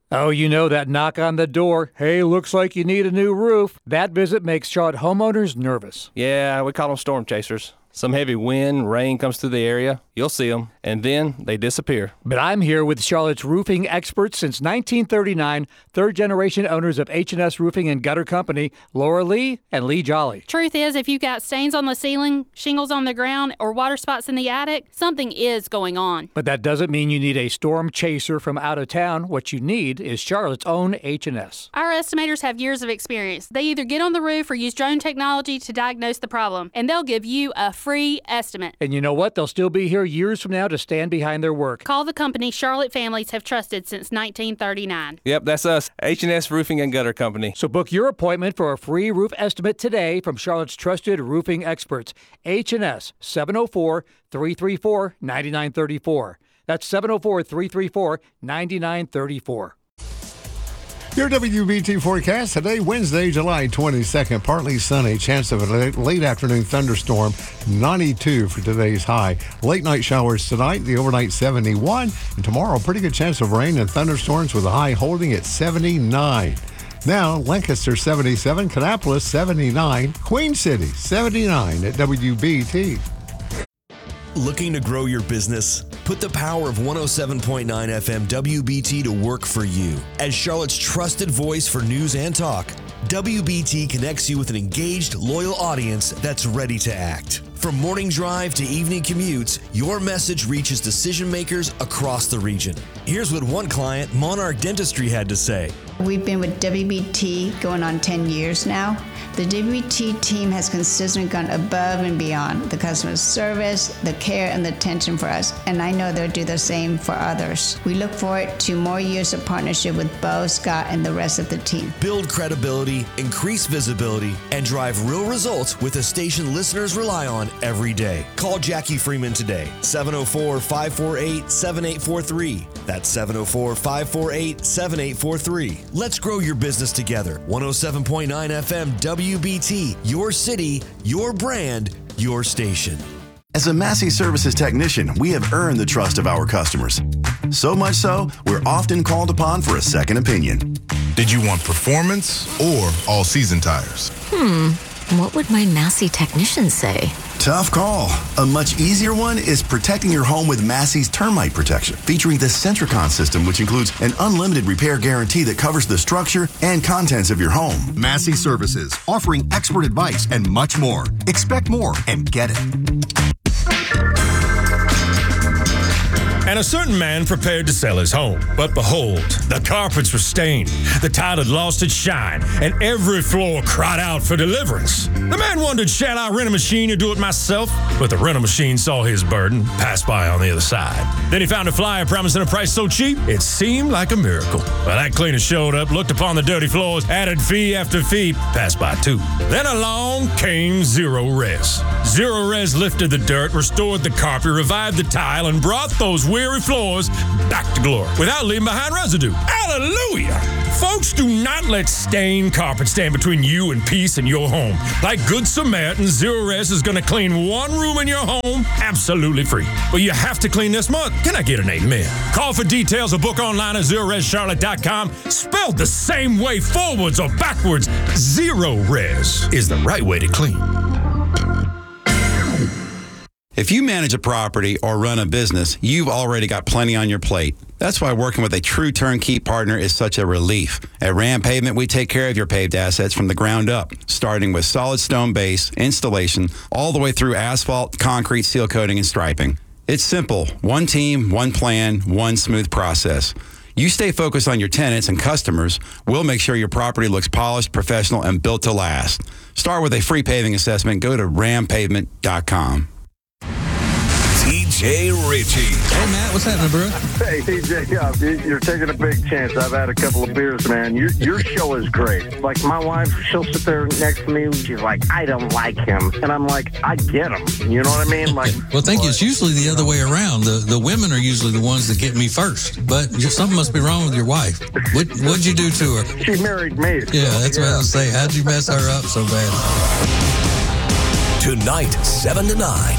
Oh, you know that knock on the door, hey, looks like you need a new roof. That visit makes Charlotte homeowners nervous. Yeah, we call them storm chasers. Some heavy wind, rain comes through the area, you'll see them, and then they disappear. But I'm here with Charlotte's roofing experts since 1939, third-generation owners of H&S Roofing and Gutter Company, Laura Lee and Lee Jolly. Truth is, if you've got stains on the ceiling, shingles on the ground, or water spots in the attic, something is going on. But that doesn't mean you need a storm chaser from out of town. What you need is Charlotte's own H&S. Our estimators have years of experience. They either get on the roof or use drone technology to diagnose the problem, and they'll give you a free estimate. And you know what? They'll still be here years from now to stand behind their work. Call the company Charlotte families have trusted since 1939. Yep, that's us, H&S Roofing and Gutter Company. So book your appointment for a free roof estimate today from Charlotte's trusted roofing experts. H&S, 704-334-9934. That's 704-334-9934. Your WBT forecast today, Wednesday, July 22nd. Partly sunny, chance of a late afternoon thunderstorm, 92 for today's high. Late night showers tonight, the overnight 71. And tomorrow, pretty good chance of rain and thunderstorms with a high holding at 79. Now, Lancaster 77, Kannapolis 79, Queen City 79 at WBT. Looking to grow your business? Put the power of 107.9 FM WBT to work for you. As Charlotte's trusted voice for news and talk, WBT connects you with an engaged, loyal audience that's ready to act. From morning drive to evening commutes, your message reaches decision makers across the region. Here's what one client, Monarch Dentistry, had to say. We've been with WBT going on 10 years now. The WBT team has consistently gone above and beyond the customer service, the care, and the attention for us, and I know they'll do the same for others. We look forward to more years of partnership with Bo, Scott, and the rest of the team. Build credibility, increase visibility, and drive real results with a station listeners rely on every day. Call Jackie Freeman today, 704-548-7843. That's 704-548-7843. Let's grow your business together. 107.9 FM WBT, your city, your brand, your station. As a Massey Services technician, we have earned the trust of our customers. So much so, we're often called upon for a second opinion. Did you want performance or all-season tires? What would my Massey technician say? Tough call. A much easier one is protecting your home with Massey's termite protection, featuring the Centricon system, which includes an unlimited repair guarantee that covers the structure and contents of your home. Massey Services, offering expert advice and much more. Expect more and get it. And a certain man prepared to sell his home. But behold, the carpets were stained, the tile had lost its shine, and every floor cried out for deliverance. The man wondered, shall I rent a machine or do it myself? But the rental machine saw his burden, passed by on the other side. Then he found a flyer promising a price so cheap, it seemed like a miracle. Well, that cleaner showed up, looked upon the dirty floors, added fee after fee, passed by too. Then along came Zero Res. Zero Res lifted the dirt, restored the carpet, revived the tile, and brought those weary floors back to glory without leaving behind residue. Hallelujah! Folks, do not let stained carpet stand between you and peace in your home. Like Good Samaritan, Zero Res is going to clean one room in your home absolutely free. But you have to clean this month. Can I get an amen? Call for details or book online at ZeroResCharlotte.com. Spelled the same way, forwards or backwards. Zero Res is the right way to clean. If you manage a property or run a business, you've already got plenty on your plate. That's why working with a true turnkey partner is such a relief. At Ram Pavement, we take care of your paved assets from the ground up, starting with solid stone base, installation, all the way through asphalt, concrete, seal coating, and striping. It's simple. One team, one plan, one smooth process. You stay focused on your tenants and customers, we'll make sure your property looks polished, professional, and built to last. Start with a free paving assessment. Go to rampavement.com. TJ Ritchie. Hey, Matt, what's happening, bro? Hey, TJ, you're taking a big chance. I've had a couple of beers, man. Your show is great. Like, my wife, she'll sit there next to me. She's like, I don't like him. And I'm like, I get him. You know what I mean? Like, well, thank you. It's usually the other way around. The women are usually the ones that get me first. But something must be wrong with your wife. What'd you do to her? She married me. Yeah, that's what I was saying. How'd you mess her up so bad? Tonight, 7 to 9.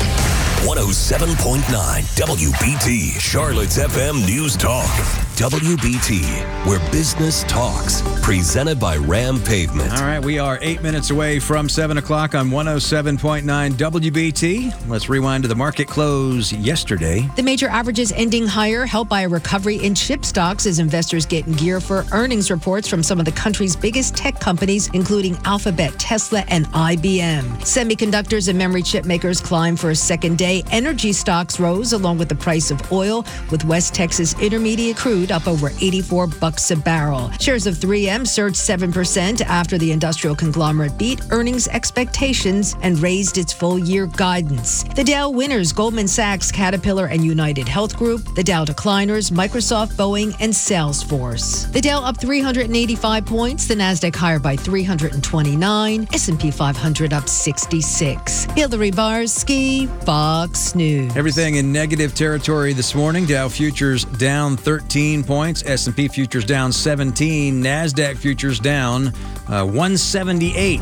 107.9 WBT, Charlotte's FM News Talk. WBT. where business talks. Presented by Ram Pavement. All right, we are 8 minutes away from 7 o'clock on 107.9 WBT. Let's rewind to the market close yesterday. The major averages ending higher, helped by a recovery in chip stocks as investors get in gear for earnings reports from some of the country's biggest tech companies, including Alphabet, Tesla, and IBM. Semiconductors and memory chip makers climbed for a second day. Energy stocks rose along with the price of oil, with West Texas Intermediate crude up over $84 a barrel. Shares of 3M surged 7% after the industrial conglomerate beat earnings expectations and raised its full-year guidance. The Dow winners, Goldman Sachs, Caterpillar, and United Health Group. The Dow decliners, Microsoft, Boeing, and Salesforce. The Dow up 385 points. The Nasdaq higher by 329. S&P 500 up 66. Hillary Barsky, Fox News. Everything in negative territory this morning. Dow futures down 13 points. S&P futures down 17. Nasdaq futures down 178.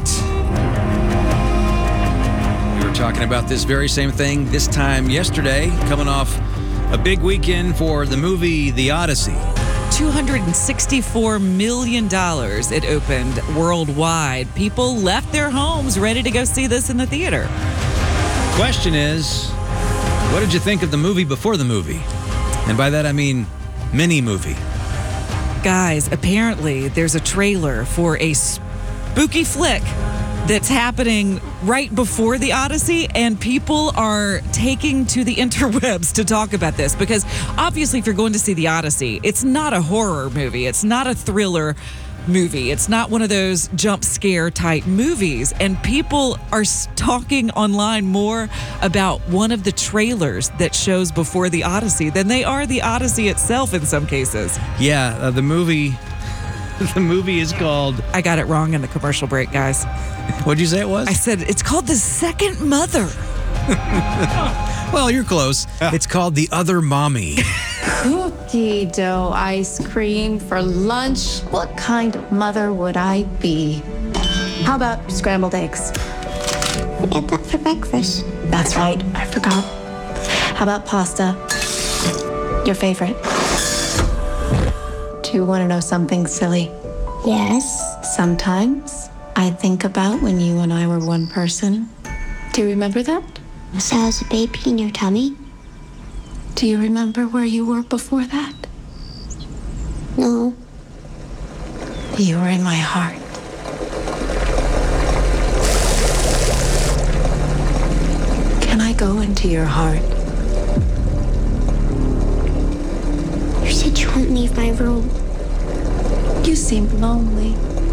We were talking about this very same thing this time yesterday, coming off a big weekend for the movie The Odyssey. $264 million it opened worldwide. People left their homes ready to go see this in the theater. Question is, what did you think of the movie before the movie? And by that I mean mini-movie. Guys, apparently there's a trailer for a spooky flick that's happening right before the Odyssey, and people are taking to the interwebs to talk about this because obviously if you're going to see the Odyssey, it's not a horror movie. It's not a thriller movie. It's not one of those jump scare type movies, and people are talking online more about one of the trailers that shows before the Odyssey than they are the Odyssey itself in some cases. Yeah, the movie is called... I got it wrong in the commercial break, guys. What'd you say it was? I said it's called The Second Mother. Well, you're close. It's called The Other Mommy. Cookie dough ice cream for lunch. What kind of mother would I be? How about scrambled eggs? I got that for breakfast. That's right, I forgot. How about pasta? Your favorite? Do you want to know something silly? Yes. Sometimes I think about when you and I were one person. Do you remember that? So I was a baby in your tummy? Do you remember where you were before that? No. You were in my heart. Can I go into your heart? You said you wouldn't leave my room. You seemed lonely.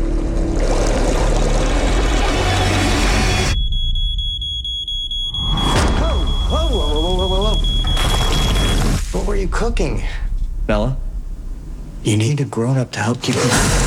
Whoa. What were you cooking? Bella? You need a grown-up to help keep...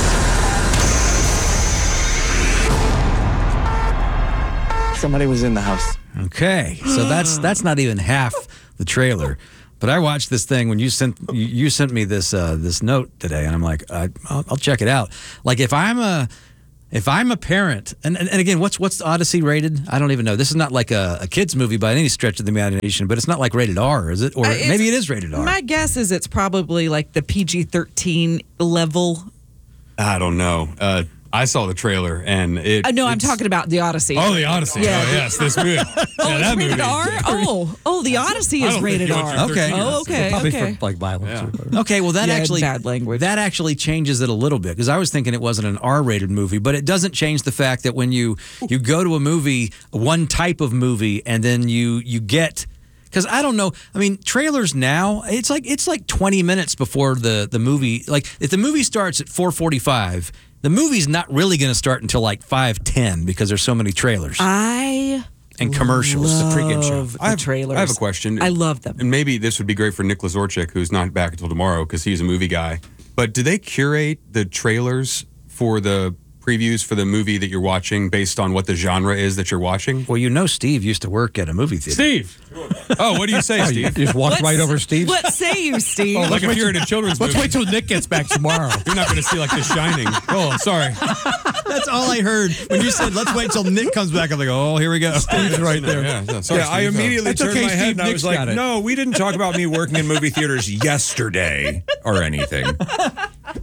Somebody was in the house. Okay, so that's not even half the trailer. But I watched this thing when you sent me this this note today, and I'm like, I'll check it out. Like if I'm a parent, and again, what's Odyssey rated? I don't even know. This is not like a kid's movie by any stretch of the imagination, but it's not like rated R, is it? Or maybe it is rated R. My guess is it's probably like the PG-13 level. I don't know. I saw the trailer and it. No, I'm talking about the Odyssey. Oh, the Odyssey. Yeah. Oh, yes, this movie. It's rated R. The Odyssey is rated R. Okay. Oh, okay. Probably Okay. for like violence. Or Okay, well that actually bad language. That actually changes it a little bit because I was thinking it wasn't an R-rated movie, but it doesn't change the fact that when you go to a movie, one type of movie, and then you get. Because I don't know. I mean, trailers now, it's like 20 minutes before the movie. Like if the movie starts at 4:45, the movie's not really going to start until like 5:10 because there's so many trailers and commercials. Love the pregame show. the trailers. I have a question. I love them. And maybe this would be great for Nick Lazorchik, who's not back until tomorrow because he's a movie guy. But do they curate the trailers for the previews for the movie that you're watching based on what the genre is that you're watching? Well, you know Steve used to work at a movie theater. Steve! Oh, what do you say, Steve? You just walked right over Steve? What say you, Steve? Oh, like if you're in a children's movie. Let's wait till Nick gets back tomorrow. You're not going to see like The Shining. Oh, sorry. That's all I heard. When you said, let's wait till Nick comes back, I'm like, oh, here we go. Steve's right there. Yeah, sorry, I immediately That's turned okay, my head Steve, and I Nick's was like, got it. no, we didn't talk about me working in movie theaters yesterday or anything.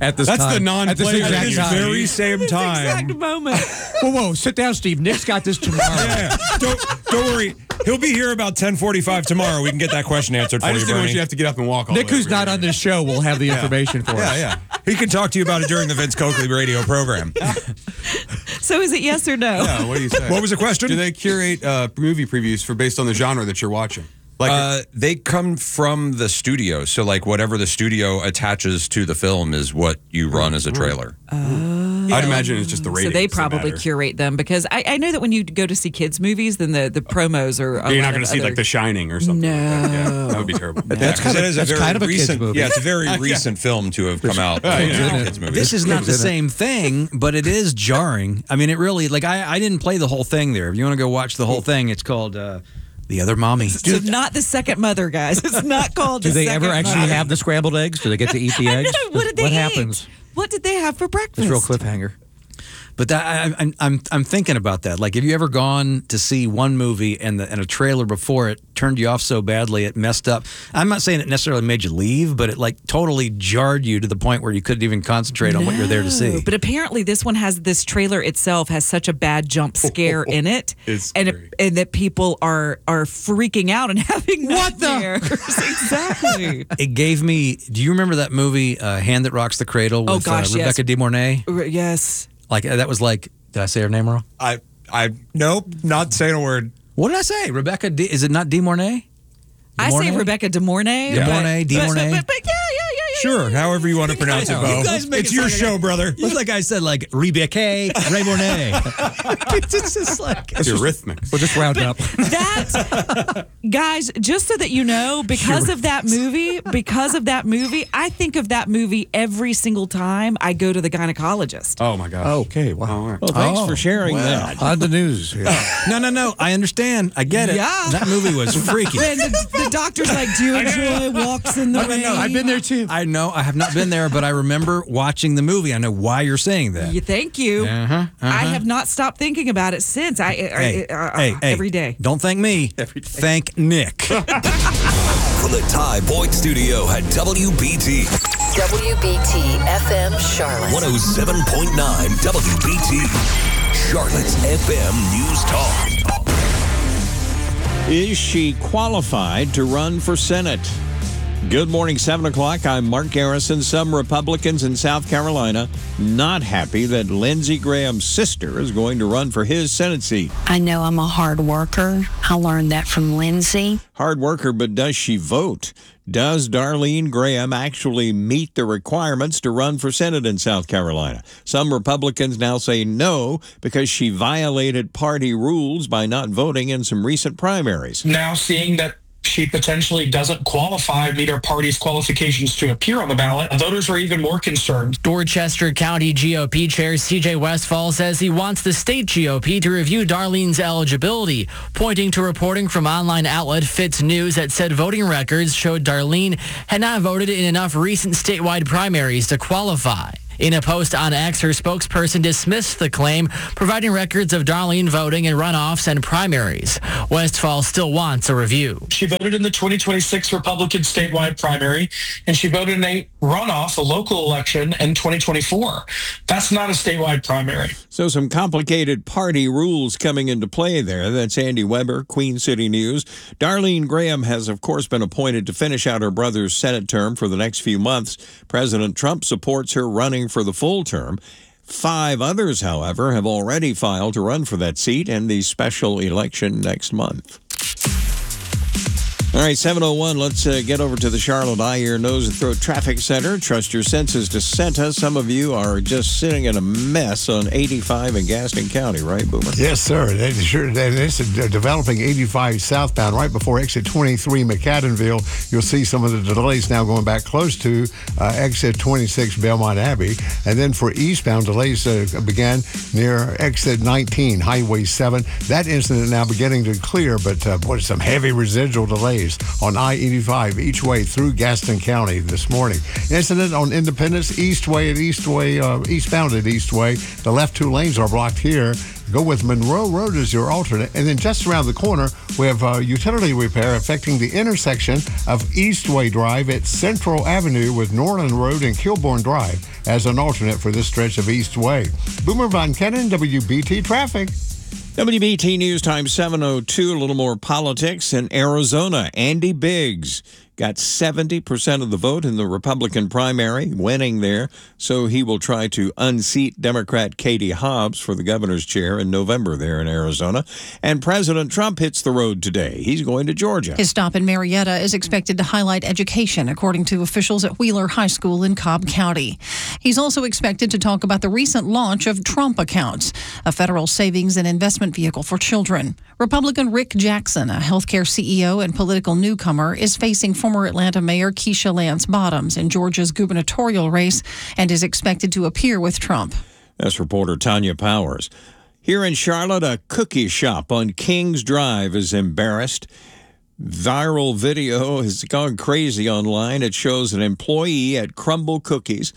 at this That's time. the non-player. At this exact time. very same time. Exact moment. Whoa, sit down, Steve. Nick's got this tomorrow. Yeah, don't worry. He'll be here about 10:45 tomorrow. We can get that question answered for I you, just didn't want Bernie. you to have to get up and walk all Nick, the way who's over not here. on this show, will have the information for us. Yeah. He can talk to you about it during the Vince Coakley radio program. So is it yes or no? Yeah, what do you say? What was the question? Do they curate movie previews based on the genre that you're watching? Like, they come from the studio, so like whatever the studio attaches to the film is what you run as a trailer. I'd imagine it's just the So ratings. they that probably matter. curate them because I know that when you go to see kids movies, then the promos are. You're not going to see like The Shining or something. No. Like that. Yeah, that would be terrible. That's because it is a very kind of a kids recent movie. Yeah, it's a very recent film to have come out. Kids movie. This is not the same thing, but it is jarring. I mean, it really, like, I didn't play the whole thing there. If you want to go watch the whole thing, it's called The Other Mommy. It's not the second mother, guys. It's not called. Do the they second ever actually mother. have the scrambled eggs? Do they get to eat the eggs? What did they What eat? happens? What did they have for breakfast? It's a real cliffhanger. But that, I'm thinking about that. Like, have you ever gone to see one movie and a trailer before it turned you off so badly it messed up? I'm not saying it necessarily made you leave, but it like totally jarred you to the point where you couldn't even concentrate on what you're there to see. But apparently, this one has this trailer itself has such a bad jump scare in it, It's and scary. and that people are freaking out and having nightmares. Exactly. It gave me. Do you remember that movie Hand That Rocks the Cradle with yes. Rebecca De Mornay? Yes. Like that was like. Did I say her name wrong? I nope, not saying a word. What did I say? Rebecca? Is it not De Mornay? I say Rebecca De Mornay. De Mornay, De Mornay. But yeah. Sure, however you want to pronounce it, Bo. You guys make It's it your sound show, like brother. It's like I said, like Rebecca Ray Mornay. It's just like It's Eurythmics. We'll just round up. That, guys, just so that you know, because of that movie, I think of that movie every single time I go to the gynecologist. Oh my gosh. Okay, wow. All right. Well, thanks for sharing that. On the news. Yeah. No. I understand. I get it. Yeah. That movie was freaky. And the doctor's like, do you enjoy walks in the rain? No, I've been there too. I know. I have not been there, but I remember watching the movie. I know why you're saying that. Thank you. I have not stopped thinking about it since. Every day. Don't thank me. Thank Nick. From the Ty Boyd Studio at WBT. WBT FM Charlotte. 107.9 WBT. Charlotte's FM News Talk. Is she qualified to run for Senate? Good morning, 7 o'clock. I'm Mark Garrison. Some Republicans in South Carolina not happy that Lindsey Graham's sister is going to run for his Senate seat. I know I'm a hard worker. I learned that from Lindsey. Hard worker, but does she vote? Does Darlene Graham actually meet the requirements to run for Senate in South Carolina? Some Republicans now say no because she violated party rules by not voting in some recent primaries. Now seeing that she potentially doesn't meet our party's qualifications to appear on the ballot, voters are even more concerned. Dorchester County GOP Chair C.J. Westfall says he wants the state GOP to review Darlene's eligibility, pointing to reporting from online outlet Fitz News that said voting records showed Darlene had not voted in enough recent statewide primaries to qualify. In a post on X, her spokesperson dismissed the claim, providing records of Darlene voting in runoffs and primaries. Westfall still wants a review. She voted in the 2026 Republican statewide primary, and she voted in a runoff, a local election, in 2024. That's not a statewide primary. So some complicated party rules coming into play there. That's Andy Weber, Queen City News. Darlene Graham has, of course, been appointed to finish out her brother's Senate term for the next few months. President Trump supports her running for the full term. 5 others, however, have already filed to run for that seat in the special election next month. All right, 7:01. Let's get over to the Charlotte Eye, Ear, Nose, and Throat Traffic Center. Trust your senses to Santa. Some of you are just sitting in a mess on 85 in Gaston County, right, Boomer? Yes, sir. It's developing 85 southbound right before exit 23 McAdenville. You'll see some of the delays now going back close to exit 26 Belmont Abbey. And then for eastbound, delays began near exit 19, Highway 7. That incident now beginning to clear, but some heavy residual delays delays on I-85 each way through Gaston County this morning. Incident on Independence eastbound at Eastway. The left two lanes are blocked here. Go with Monroe Road as your alternate. And then just around the corner, we have utility repair affecting the intersection of Eastway Drive at Central Avenue with Norland Road and Kilbourne Drive as an alternate for this stretch of Eastway. Boomer Von Kennon, WBT Traffic. WBT News Time 7:02. A little more politics in Arizona. Andy Biggs got 70% of the vote in the Republican primary, winning there, so he will try to unseat Democrat Katie Hobbs for the governor's chair in November there in Arizona. And President Trump hits the road today. He's going to Georgia. His stop in Marietta is expected to highlight education, according to officials at Wheeler High School in Cobb County. He's also expected to talk about the recent launch of Trump Accounts, a federal savings and investment vehicle for children. Republican Rick Jackson, a healthcare CEO and political newcomer, is facing former Atlanta Mayor Keisha Lance Bottoms in Georgia's gubernatorial race and is expected to appear with Trump. That's reporter Tanya Powers. Here in Charlotte, a cookie shop on Kings Drive is embarrassed. Viral video has gone crazy online. It shows an employee at Crumble Cookies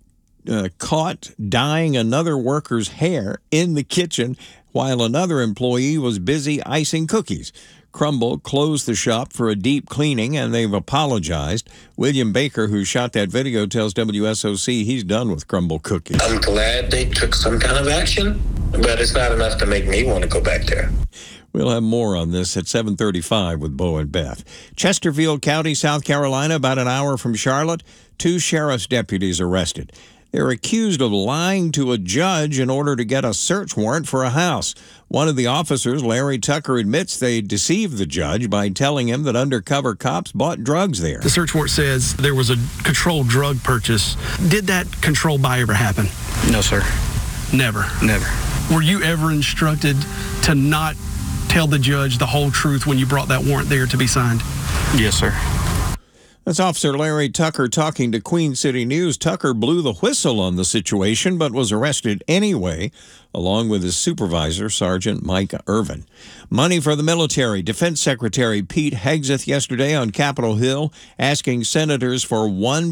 caught dyeing another worker's hair in the kitchen while another employee was busy icing cookies. Crumble closed the shop for a deep cleaning, and they've apologized. William Baker, who shot that video, tells WSOC he's done with Crumble Cookies. I'm glad they took some kind of action, but it's not enough to make me want to go back there. We'll have more on this at 7:35 with Bo and Beth. Chesterfield County, South Carolina, about an hour from Charlotte, 2 sheriff's deputies arrested. They're accused of lying to a judge in order to get a search warrant for a house. One of the officers, Larry Tucker, admits they deceived the judge by telling him that undercover cops bought drugs there. The search warrant says there was a controlled drug purchase. Did that controlled buy ever happen? No, sir. Never? Never. Were you ever instructed to not tell the judge the whole truth when you brought that warrant there to be signed? Yes, sir. That's Officer Larry Tucker talking to Queen City News. Tucker blew the whistle on the situation but was arrested anyway, along with his supervisor, Sergeant Mike Irvin. Money for the military. Defense Secretary Pete Hegseth yesterday on Capitol Hill asking senators for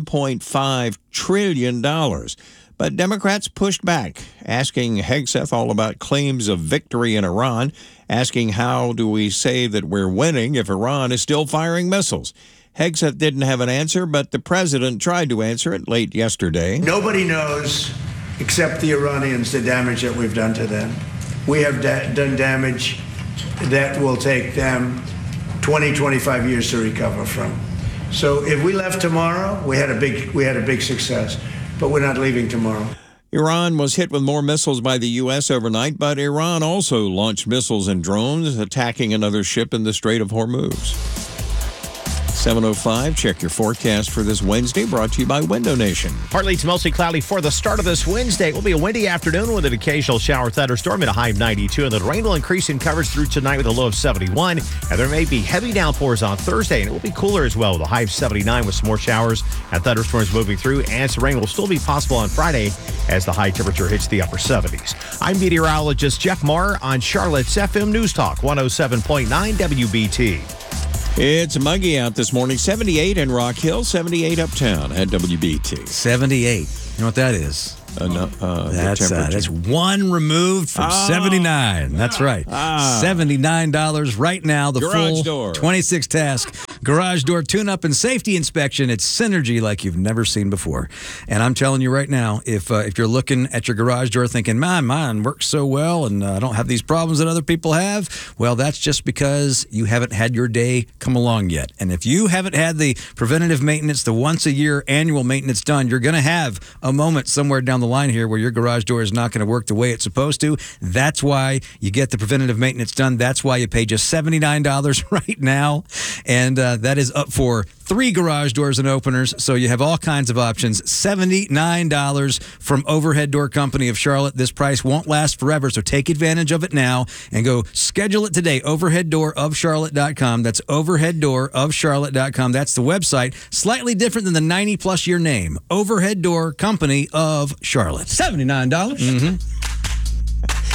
$1.5 trillion. But Democrats pushed back, asking Hegseth all about claims of victory in Iran, asking how do we say that we're winning if Iran is still firing missiles. Hegseth didn't have an answer, but the president tried to answer it late yesterday. Nobody knows, except the Iranians, the damage that we've done to them. We have done damage that will take them 20, 25 years to recover from. So if we left tomorrow, we had a big success, but we're not leaving tomorrow. Iran was hit with more missiles by the U.S. overnight, but Iran also launched missiles and drones, attacking another ship in the Strait of Hormuz. 7:05, check your forecast for this Wednesday, brought to you by Window Nation. Partly to mostly cloudy for the start of this Wednesday. It will be a windy afternoon with an occasional shower thunderstorm at a high of 92, and the rain will increase in coverage through tonight with a low of 71. And there may be heavy downpours on Thursday, and it will be cooler as well with a high of 79 with some more showers and thunderstorms moving through, and some rain will still be possible on Friday as the high temperature hits the upper 70s. I'm meteorologist Jeff Marr on Charlotte's FM News Talk 107.9 WBT. It's muggy out this morning. 78 in Rock Hill, 78 uptown at WBT. 78. You know what that is? That's one removed from 79. That's right. $79 right now. The Garage full door. 26 task garage door tune-up and safety inspection. It's synergy like you've never seen before. And I'm telling you right now, if you're looking at your garage door thinking, mine works so well and I don't have these problems that other people have, well, that's just because you haven't had your day come along yet. And if you haven't had the preventative maintenance, the once-a-year annual maintenance done, you're going to have a moment somewhere down the line here where your garage door is not going to work the way it's supposed to. That's why you get the preventative maintenance done. That's why you pay just $79 right now. And that is up for 3 garage doors and openers. So you have all kinds of options. $79 from Overhead Door Company of Charlotte. This price won't last forever, so take advantage of it now and go schedule it today. OverheadDoorOfCharlotte.com. That's OverheadDoorOfCharlotte.com. That's the website. Slightly different than the 90-plus year name. Overhead Door Company of Charlotte. $79. Mm-hmm.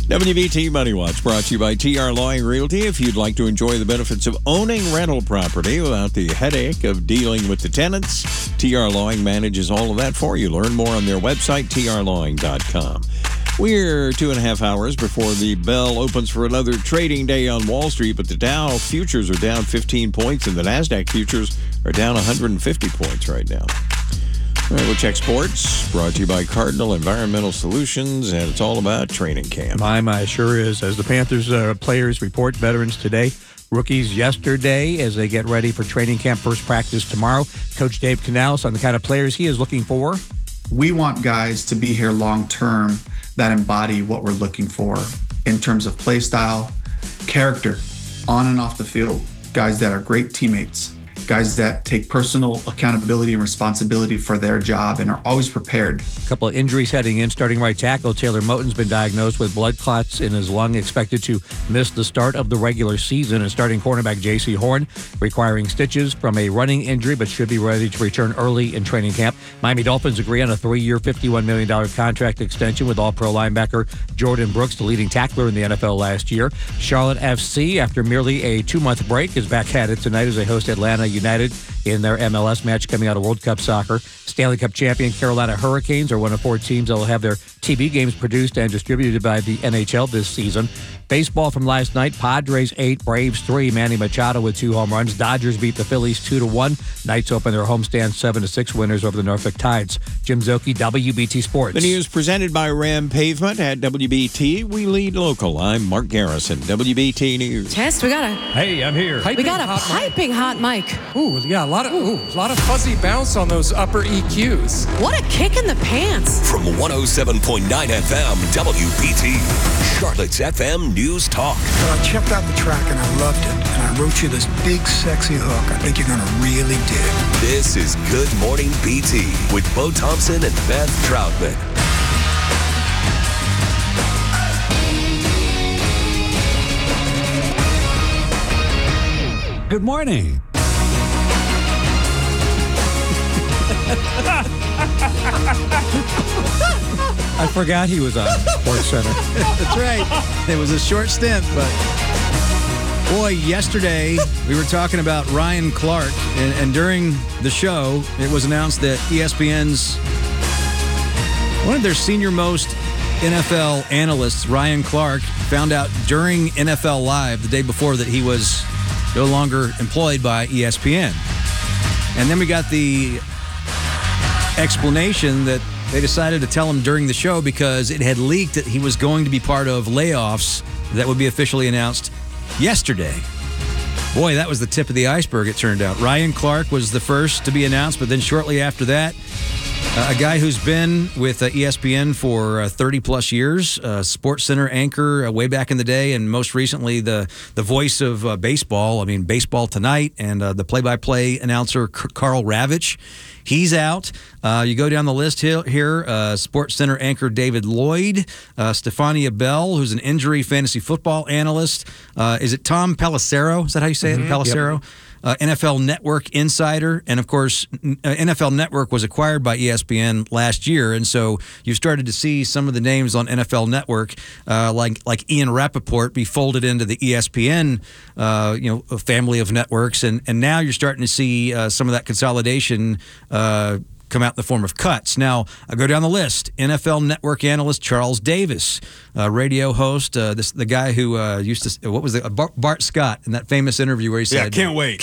WBT Money Watch brought to you by TR Lawing Realty. If you'd like to enjoy the benefits of owning rental property without the headache of dealing with the tenants, TR Lawing manages all of that for you. Learn more on their website, trlawing.com. We're 2.5 hours before the bell opens for another trading day on Wall Street, but the Dow futures are down 15 points and the NASDAQ futures are down 150 points right now. All right, we'll check sports. Brought to you by Cardinal Environmental Solutions, and it's all about training camp. My sure is. As the Panthers players report, veterans today, rookies yesterday, as they get ready for training camp first practice tomorrow. Coach Dave Canales on the kind of players he is looking for. We want guys to be here long term that embody what we're looking for in terms of play style, character, on and off the field. Guys that are great teammates. Guys that take personal accountability and responsibility for their job and are always prepared. A couple of injuries heading in. Starting right tackle Taylor Moton's been diagnosed with blood clots in his lung, expected to miss the start of the regular season. And starting cornerback J.C. Horn requiring stitches from a running injury, but should be ready to return early in training camp. Miami Dolphins agree on a 3-year, $51 million contract extension with All-Pro linebacker Jordan Brooks, the leading tackler in the NFL last year. Charlotte FC, after merely a 2-month break, is back at it tonight as they host Atlanta United in their MLS match coming out of World Cup soccer. Stanley Cup champion Carolina Hurricanes are one of 4 teams that will have their TV games produced and distributed by the NHL this season. Baseball from last night, Padres 8, Braves 3, Manny Machado with 2 home runs. Dodgers beat the Phillies 2-1. Knights open their homestand 7-6 winners over the Norfolk Tides. Jim Zoki, WBT Sports. The news presented by Ram Pavement at WBT. We lead local. I'm Mark Garrison, WBT News. Test, we got a... Hey, I'm here. We got a piping hot mic. Ooh, yeah, a lot of fuzzy bounce on those upper EQs. What a kick in the pants. From 107.9 FM, WBT, Charlotte's FM News Talk. But I checked out the track and I loved it. And I wrote you this big, sexy hook I think you're going to really dig. This is Good Morning BT with Bo Thompson and Beth Troutman. Good morning. I forgot he was on Sports Center. That's right. It was a short stint, but boy, yesterday we were talking about Ryan Clark, and during the show, it was announced that ESPN's one of their senior-most NFL analysts, Ryan Clark, found out during NFL Live the day before that he was no longer employed by ESPN. And then we got the explanation that they decided to tell him during the show because it had leaked that he was going to be part of layoffs that would be officially announced yesterday. Boy, that was the tip of the iceberg, it turned out. Ryan Clark was the first to be announced, but then shortly after that, a guy who's been with ESPN for 30-plus years, SportsCenter anchor way back in the day, and most recently the voice of baseball, Baseball Tonight, and the play-by-play announcer Carl Ravitch. He's out. You go down the list here, SportsCenter anchor David Lloyd, Stefania Bell, who's an injury fantasy football analyst. Is it Tom Pelissero? Is that how you say it? Pelissero? Yep. NFL Network insider, and of course, NFL Network was acquired by ESPN last year, and so you started to see some of the names on NFL Network, like Ian Rappaport, be folded into the ESPN, family of networks, and now you're starting to see some of that consolidation come out in the form of cuts. Now, I go down the list. NFL Network analyst Charles Davis, radio host, the guy who used to, Bart Scott, in that famous interview where he said, can't wait.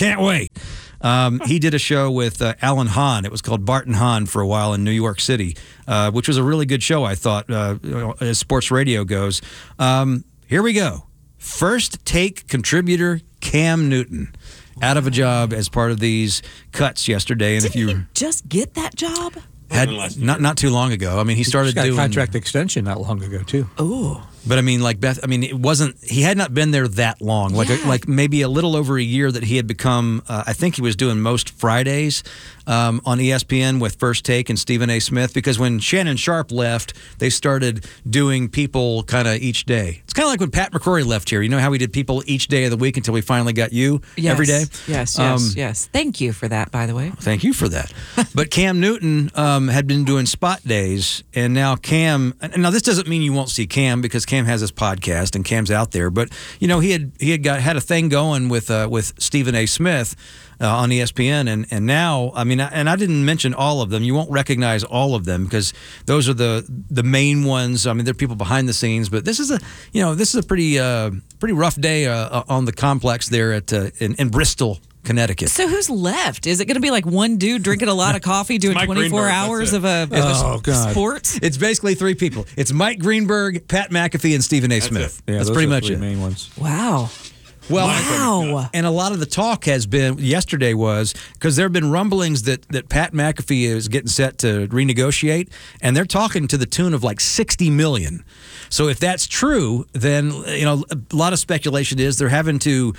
He did a show with Alan Hahn. It was called Bart and Hahn for a while in New York City, which was a really good show, I thought, as sports radio goes. Here we go. First Take contributor Cam Newton out of a job as part of these cuts yesterday. And Didn't he just get that job? Not too long ago. He started doing doing a contract extension not long ago too. Oh. But Beth, it wasn't, he had not been there that long, like maybe a little over a year that he had become, I think he was doing most Fridays on ESPN with First Take and Stephen A. Smith, because when Shannon Sharp left, they started doing people kind of each day. It's kind of like when Pat McCrory left here. You know how we did people each day of the week until we finally got you every day? Yes. Thank you for that, by the way. Thank you for that. But Cam Newton had been doing spot days, and now this doesn't mean you won't see Cam, because Cam has this podcast, and Cam's out there. But he had a thing going with Stephen A. Smith on ESPN, and now I didn't mention all of them. You won't recognize all of them because those are the main ones. I mean, there are people behind the scenes, but this is a pretty rough day on the complex there in Bristol, Connecticut. So who's left? Is it going to be like one dude drinking a lot of coffee doing 24 hours of a sport? It's basically three people. It's Mike Greenberg, Pat McAfee, and Stephen A. Smith. Yeah, that's those pretty are much the it. main ones. Wow. Well, wow. And a lot of the talk has been yesterday was because there have been rumblings that Pat McAfee is getting set to renegotiate, and they're talking to the tune of like $60 million. So if that's true, then a lot of speculation is they're having to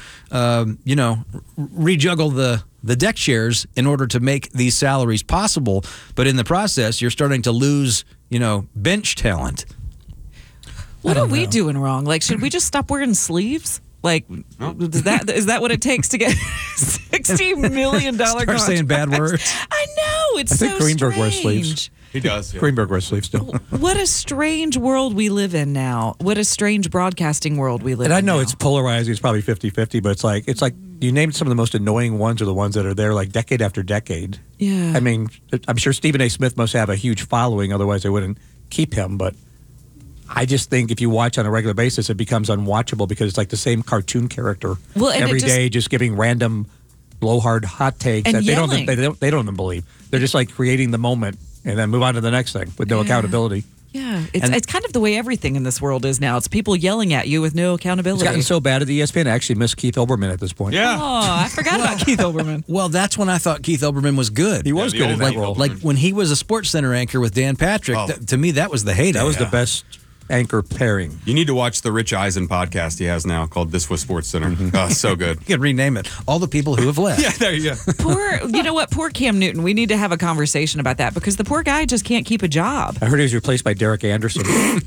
rejuggle the deck chairs in order to make these salaries possible. But in the process, you're starting to lose bench talent. What are we doing wrong? Like, should we just stop wearing sleeves? Like, is that what it takes to get $60 million Start saying bad words. I know, it's so I think Greenberg wears strange. sleeves. He does. Yeah. Greenberg wears sleeves still. What a strange world we live in now. What a strange broadcasting world we live in. And I know now. it's polarizing. It's probably 50-50, but it's like you named some of the most annoying ones are the ones that are there like decade after decade. Yeah. I mean, I'm sure Stephen A. Smith must have a huge following, otherwise they wouldn't keep him. But I just think if you watch on a regular basis, it becomes unwatchable because it's like the same cartoon character every day, just giving random blowhard hot takes and that yelling. they don't even believe. They're just like creating the moment and then move on to the next thing with no accountability. Yeah, it's kind of the way everything in this world is now. It's people yelling at you with no accountability. It's gotten so bad at the ESPN, I actually miss Keith Olbermann at this point. Yeah. Oh, I forgot about Keith Olbermann. Well, that's when I thought Keith Olbermann was good. He was good in that role. Like when he was a Sports Center anchor with Dan Patrick, to me, that was the heyday. That was the best anchor pairing. You need to watch the Rich Eisen podcast he has now called This Was Sports Center. Oh, so good. You could rename it. All the people who have left. Yeah, there you go. You know what? Poor Cam Newton. We need to have a conversation about that because the poor guy just can't keep a job. I heard he was replaced by Derek Anderson.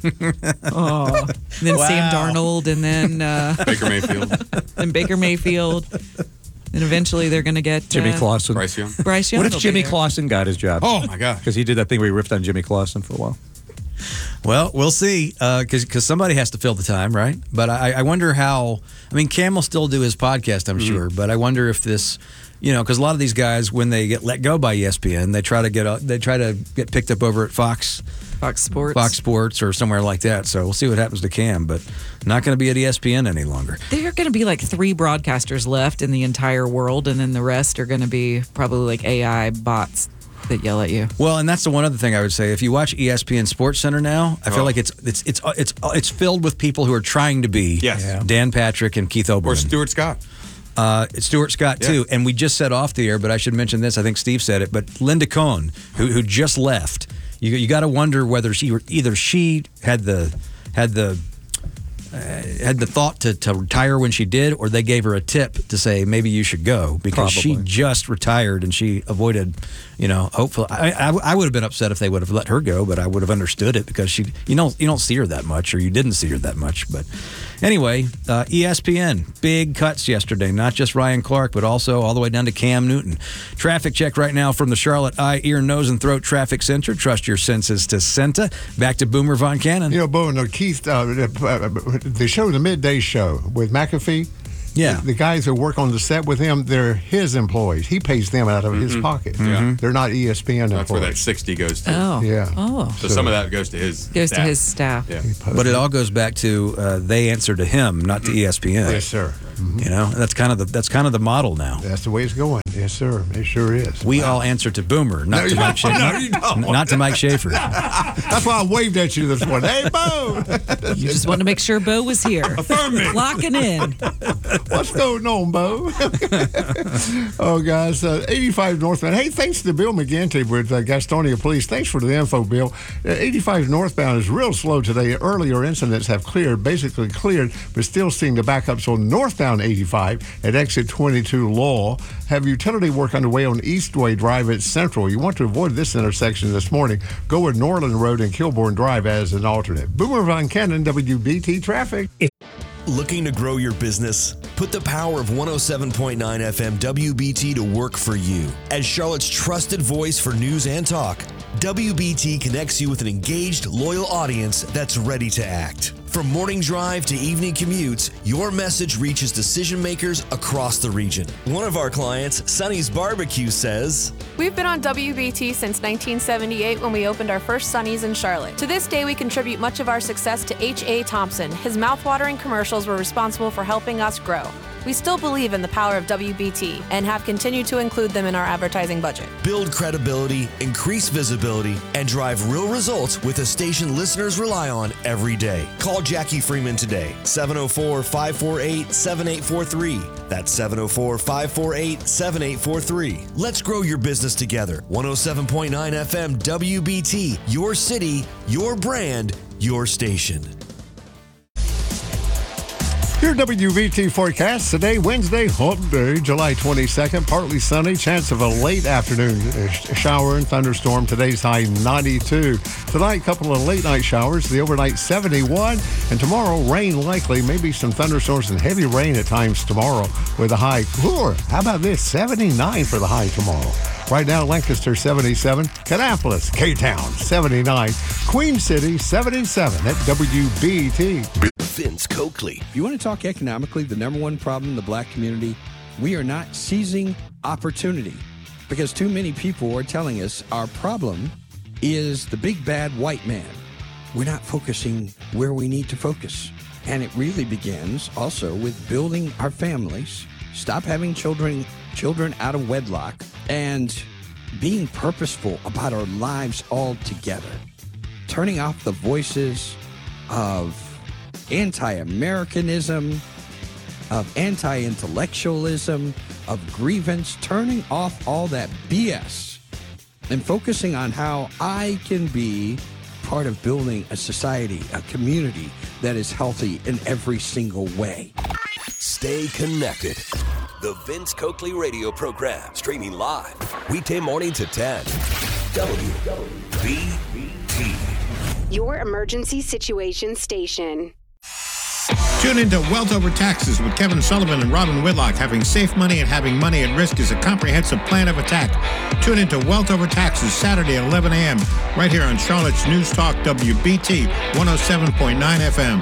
Oh. And then Sam Darnold and then Baker Mayfield. And Baker Mayfield. And eventually they're going to get Jimmy Clausen. Bryce Young. Bryce Young. What if Jimmy Clausen got his job? Oh, my God. Because he did that thing where he riffed on Jimmy Clausen for a while. Well, we'll see, because somebody has to fill the time, right? But I wonder how. I mean, Cam will still do his podcast, I'm sure. But I wonder if this, because a lot of these guys, when they get let go by ESPN, they try to get picked up over at Fox Sports, or somewhere like that. So we'll see what happens to Cam, but not going to be at ESPN any longer. There are going to be like 3 broadcasters left in the entire world, and then the rest are going to be probably like AI bots that yell at you. Well, and that's the one other thing I would say. If you watch ESPN Sports Center now, I feel like it's filled with people who are trying to be Dan Patrick and Keith Olbermann. Or Stuart Scott. It's Stuart Scott, too. And we just said off the air, but I should mention this. I think Steve said it. But Linda Cohn, who just left, you got to wonder whether she had the thought to retire when she did, or they gave her a tip to say maybe you should go because she just retired and she avoided, hopefully. I would have been upset if they would have let her go, but I would have understood it because you don't see her that much, or you didn't see her that much. But anyway, ESPN, big cuts yesterday, not just Ryan Clark, but also all the way down to Cam Newton. Traffic check right now from the Charlotte Eye, Ear, Nose, and Throat Traffic Center. Trust your senses to Senta. Back to Boomer Von Cannon. Bo, Keith, the show, the midday show with McAfee. Yeah. The guys that work on the set with him, they're his employees. He pays them out of his pocket. Yeah. They're not ESPN employees. That's where that 60 goes to. Oh. Yeah. Oh. So some of that goes to his staff. To his staff. Yeah. But it all goes back to they answer to him, not to ESPN. Yes, sir. That's kind of the model now. That's the way it's going. Yes, sir. It sure is. We all answer to Boomer, not to Mike Schaefer. No, you don't. Not to Mike Schaefer. That's why I waved at you this morning. Hey, Bo. You just wanted to make sure Bo was here. Locking in. What's going on, Bo? Oh, guys, 85 northbound. Hey, thanks to Bill McGinty with Gastonia Police. Thanks for the info, Bill. 85 northbound is real slow today. Earlier incidents have basically cleared, but still seeing the backups on northbound 85 at exit 22 Law. Have utility work underway on Eastway Drive at Central. You want to avoid this intersection this morning. Go with Norland Road and Kilbourne Drive as an alternate. Boomer Von Cannon, WBT Traffic. Looking to grow your business? Put the power of 107.9 FM WBT to work for you. As Charlotte's trusted voice for news and talk, WBT connects you with an engaged, loyal audience that's ready to act. From morning drive to evening commutes, your message reaches decision makers across the region. One of our clients, Sonny's Barbecue, says, "We've been on WBT since 1978 when we opened our first Sonny's in Charlotte. To this day, we contribute much of our success to H.A. Thompson. His mouthwatering commercials were responsible for helping us grow. We still believe in the power of WBT and have continued to include them in our advertising budget. Build credibility, increase visibility, and drive real results with a station listeners rely on every day. Call Jackie Freeman today, 704-548-7843. That's 704-548-7843. Let's grow your business together. 107.9 FM WBT, your city, your brand, your station. Your WBT forecast today, Wednesday, Hump Day, July 22nd. Partly sunny, chance of a late afternoon shower and thunderstorm. Today's high 92. Tonight, couple of late night showers. The overnight 71. And tomorrow, rain likely. Maybe some thunderstorms and heavy rain at times tomorrow with a high cooler. How about this? 79 for the high tomorrow. Right now, Lancaster 77, Kannapolis, K-Town 79, Queen City 77 at WBT. Vince Coakley. If you want to talk economically, the number one problem in the black community, we are not seizing opportunity because too many people are telling us our problem is the big bad white man. We're not focusing where we need to focus. And it really begins also with building our families, stop having children out of wedlock, and being purposeful about our lives altogether. Turning off the voices of anti-Americanism, of anti-intellectualism, of grievance, turning off all that BS and focusing on how I can be part of building a society, a community that is healthy in every single way. Stay connected. The Vince Coakley radio program, streaming live, weekday morning to 10. WBT. Your emergency situation station. Tune into Wealth Over Taxes with Kevin Sullivan and Robin Whitlock. Having safe money and having money at risk is a comprehensive plan of attack. Tune into Wealth Over Taxes Saturday at 11 a.m. right here on Charlotte's News Talk WBT 107.9 FM.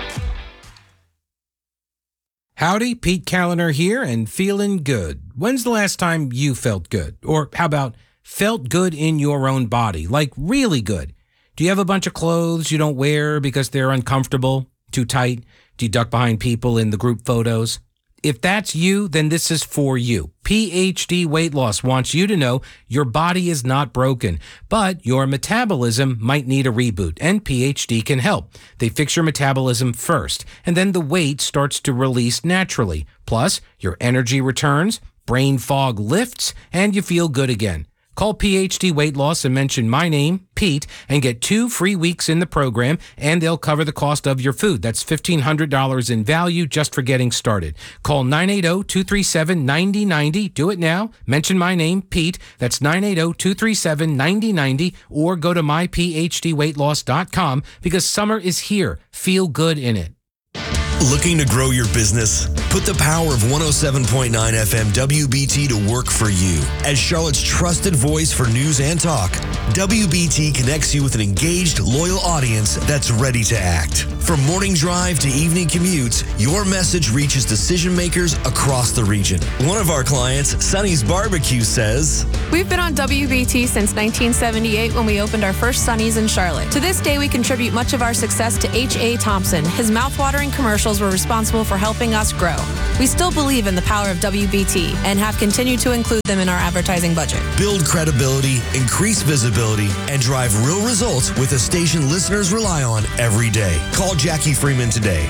Howdy, Pete Callender here and feeling good. When's the last time you felt good? Or how about felt good in your own body, like really good? Do you have a bunch of clothes you don't wear because they're uncomfortable, too tight? Do you duck behind people in the group photos? If that's you, then this is for you. PhD Weight Loss wants you to know your body is not broken, but your metabolism might need a reboot, and PhD can help. They fix your metabolism first, and then the weight starts to release naturally. Plus, your energy returns, brain fog lifts, and you feel good again. Call PhD Weight Loss and mention my name, Pete, and get 2 free weeks in the program, and they'll cover the cost of your food. That's $1,500 in value just for getting started. Call 980-237-9090. Do it now. Mention my name, Pete. That's 980-237-9090, or go to myphdweightloss.com because summer is here. Feel good in it. Looking to grow your business? Put the power of 107.9 FM WBT to work for you. As Charlotte's trusted voice for news and talk, WBT connects you with an engaged, loyal audience that's ready to act. From morning drive to evening commutes, your message reaches decision makers across the region. One of our clients, Sonny's Barbecue, says, "We've been on WBT since 1978 when we opened our first Sonny's in Charlotte. To this day, we contribute much of our success to H.A. Thompson. His mouthwatering commercials were responsible for helping us grow. We still believe in the power of WBT and have continued to include them in our advertising budget. Build credibility, increase visibility, and drive real results with a station listeners rely on every day. Call Jackie Freeman today,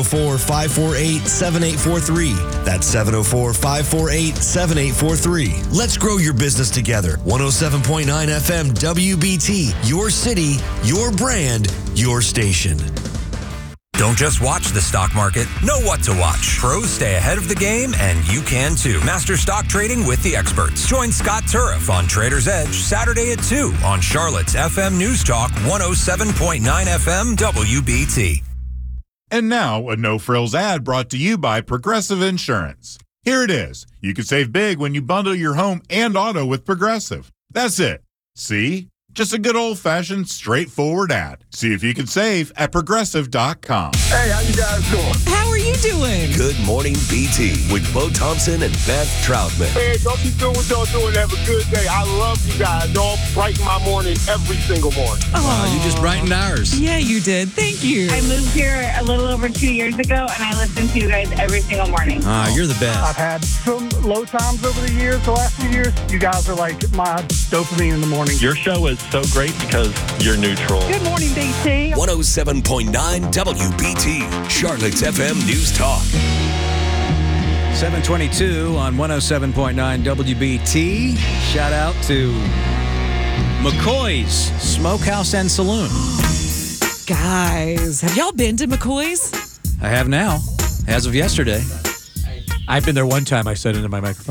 704-548-7843. That's 704-548-7843. Let's grow your business together. 107.9 FM WBT, your city, your brand, your station. Don't just watch the stock market, know what to watch. Pros stay ahead of the game, and you can too. Master stock trading with the experts. Join Scott Turriff on Trader's Edge Saturday at 2 on Charlotte's FM News Talk 107.9 FM WBT. And now, a no-frills ad brought to you by Progressive Insurance. Here it is. You can save big when you bundle your home and auto with Progressive. That's it. See? Just a good old-fashioned, straightforward ad. See if you can save at Progressive.com. Hey, how you guys doing? How are you doing? Good Morning BT with Bo Thompson and Beth Troutman. Hey, don't you do what y'all doing. Have a good day. I love you guys. Y'all brighten my morning every single morning. Oh, you just brightened ours. Yeah, you did. Thank you. I moved here a little over 2 years ago, and I listen to you guys every single morning. You're the best. I've had some low times over the years, the last few years. You guys are like my dopamine in the morning. Your show is so great because you're neutral. Good morning, BT. 107.9 WBT, Charlotte's FM News Talk. 722 on 107.9 WBT. Shout out to McCoy's Smokehouse and Saloon. Guys, have y'all been to McCoy's? I have now, as of yesterday. I've been there one time. I said into my microphone.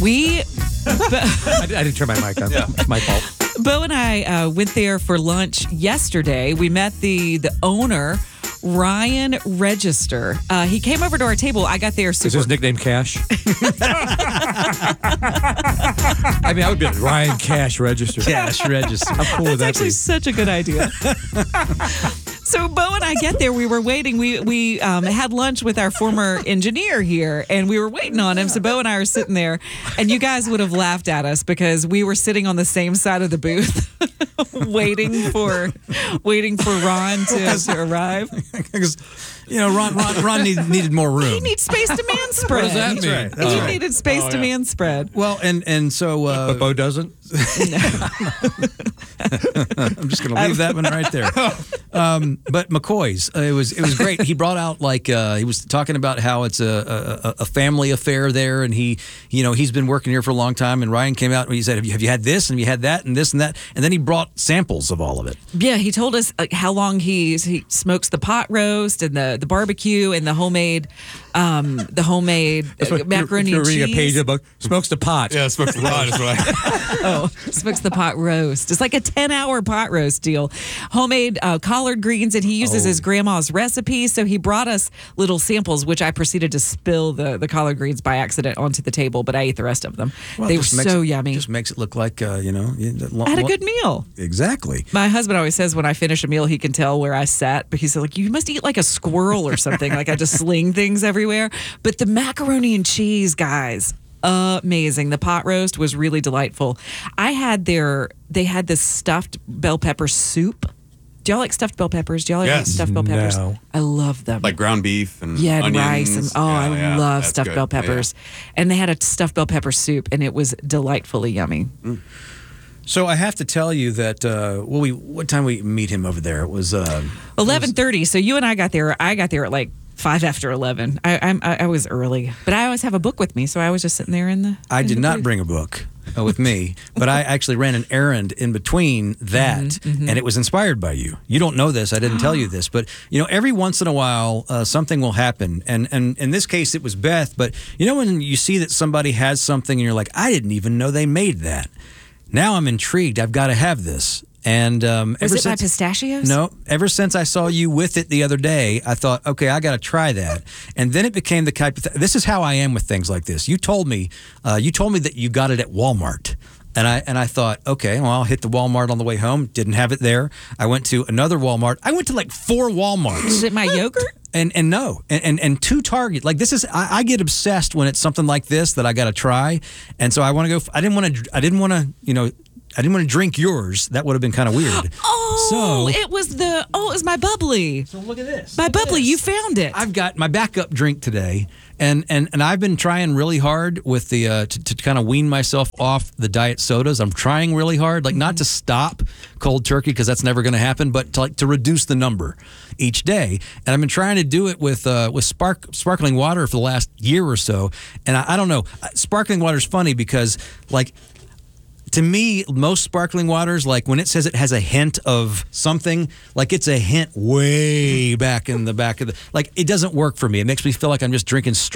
I didn't turn my mic on. Yeah. It's my fault. Bo and I went there for lunch yesterday. We met the owner, Ryan Register. He came over to our table. I got there super... Is his nickname Cash? I mean, I would be like, Ryan Cash Register. Cash Register. How cool would that actually be? Such a good idea. So Bo and I get there. We were waiting. We had lunch with our former engineer here, and we were waiting on him. So Bo and I are sitting there, and you guys would have laughed at us because we were sitting on the same side of the booth, waiting for Ron to arrive. Because, Ron needed more room. He needs space demand spread. What does that mean? That's He right. needed space demand spread. Well, and so... but Bo doesn't? I'm just going to leave that one right there. But McCoy's, it was great. He brought out he was talking about how it's a family affair there, and he's been working here for a long time. And Ryan came out and he said, "Have you had this and you had that and this and that?" And then he brought samples of all of it. Yeah, he told us how long he smokes the pot roast and the barbecue and the homemade macaroni you're and reading cheese. a page of the book. Smokes the pot. Yeah, smokes the pot is right. Smokes the pot roast. It's like a 10-hour pot roast deal. Homemade collard greens, and he uses his grandma's recipe. So he brought us little samples, which I proceeded to spill the collard greens by accident onto the table, but I ate the rest of them. Well, they were so yummy. Just makes it look like, I had a good meal. Exactly. My husband always says when I finish a meal, he can tell where I sat, but he's like, "You must eat like a squirrel or something." Like I just sling things everywhere. But the macaroni and cheese, guys, amazing. The pot roast was really delightful. They had this stuffed bell pepper soup. Do y'all like stuffed bell peppers? Do y'all like stuffed bell peppers? No. I love them. Like ground beef and and onions. rice. And, I love that's stuffed good. bell peppers. And they had a stuffed bell pepper soup, and it was delightfully yummy. So I have to tell you that what time we meet him over there? It was 11:30. So you and I got there. I got there at like 5 after 11. I was early, but I always have a book with me, so I was just sitting there in the. I did not bring a book with me, but I actually ran an errand in between that, and it was inspired by you. You don't know this. I didn't tell you this, but every once in a while something will happen, and in this case it was Beth. But when you see that somebody has something and you're like, I didn't even know they made that. Now I'm intrigued. I've got to have this. And was it my pistachios? No. Ever since I saw you with it the other day, I thought, okay, I got to try that. And then it became the type of this is how I am with things like this. You told me that you got it at Walmart. And I thought, okay, well, I'll hit the Walmart on the way home. Didn't have it there. I went to another Walmart. I went to like 4 Walmarts. Is it my yogurt? And no, and 2 Target. Like this is, I get obsessed when it's something like this that I got to try. And so I want to go. I didn't want to drink yours. That would have been kind of weird. It was my bubbly. So look at this. My bubbly, you found it. I've got my backup drink today, and I've been trying really hard with the to kind of wean myself off the diet sodas. I'm trying really hard, like not to stop cold turkey because that's never going to happen, but to reduce the number each day. And I've been trying to do it with sparkling water for the last year or so. And I don't know, sparkling water is funny because like. To me, most sparkling waters, like when it says it has a hint of something, like it's a hint way back in the back of the, like it doesn't work for me. It makes me feel like I'm just drinking